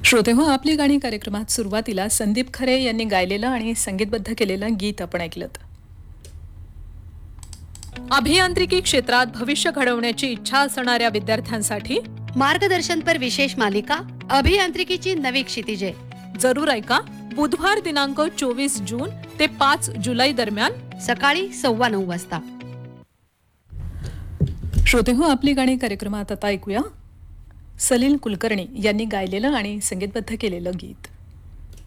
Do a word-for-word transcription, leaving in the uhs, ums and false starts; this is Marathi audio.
श्रोते हो, आपली गाणी कार्यक्रमात सुरुवातीला संदीप खरे यांनी गायलेलं आणि संगीतबद्ध केलेलं गीत आपण ऐकलं. अभियांत्रिकी क्षेत्रात भविष्य घडवण्याची इच्छा असणाऱ्या विद्यार्थ्यांसाठी मार्गदर्शनपर विशेष मालिका अभियांत्रिकीची नवी क्षितिजे जरूर ऐका. बुधवार दिनांक चोवीस जून ते पाच जुलै दरम्यान सकाळी सव्वा नऊ वाजता. श्रोते हो, आपली गाणी कार्यक्रमात आता ऐकूया सलील कुलकर्णी यांनी गायलेलं आणि संगीतबद्ध केलेलं गीत.